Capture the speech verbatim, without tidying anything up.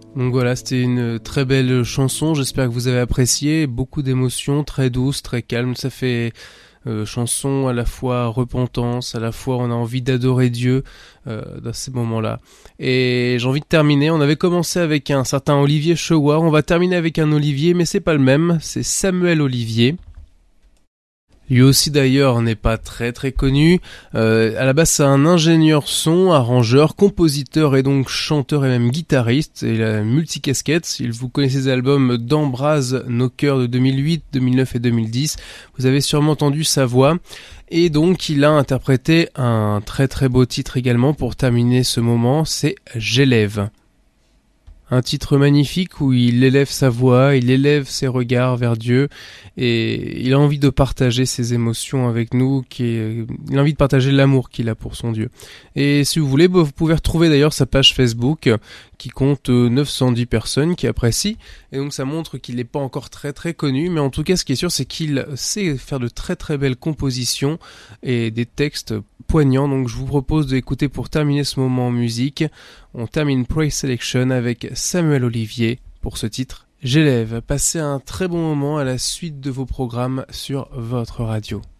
Donc voilà, c'était une très belle chanson, j'espère que vous avez apprécié, beaucoup d'émotions, très douce, très calme, ça fait euh, chanson à la fois repentance, à la fois on a envie d'adorer Dieu euh, dans ces moments-là. Et j'ai envie de terminer, on avait commencé avec un certain Olivier Chewar, on va terminer avec un Olivier, mais c'est pas le même, c'est Samuel Olivier. Lui aussi d'ailleurs n'est pas très très connu. Euh, à la base c'est un ingénieur son, arrangeur, compositeur et donc chanteur et même guitariste. Il a multicasquette. Si vous connaissez les albums d'Embrase nos cœurs de deux mille huit, deux mille neuf et deux mille dix, vous avez sûrement entendu sa voix. Et donc il a interprété un très très beau titre également pour terminer ce moment, c'est J'élève. Un titre magnifique où il élève sa voix, il élève ses regards vers Dieu et il a envie de partager ses émotions avec nous, qui est, il a envie de partager l'amour qu'il a pour son Dieu. Et si vous voulez, vous pouvez retrouver d'ailleurs sa page Facebook qui compte neuf cent dix personnes qui apprécient et donc ça montre qu'il n'est pas encore très très connu, mais en tout cas ce qui est sûr c'est qu'il sait faire de très très belles compositions et des textes poignants. Donc je vous propose d'écouter pour terminer ce moment en musique. On termine Praise Selection avec Samuel Olivier pour ce titre J'élève. Passez un très bon moment à la suite de vos programmes sur votre radio.